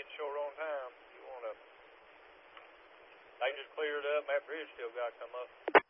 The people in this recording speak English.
get short on time. You want to... They just cleared up. That bridge still got to come up.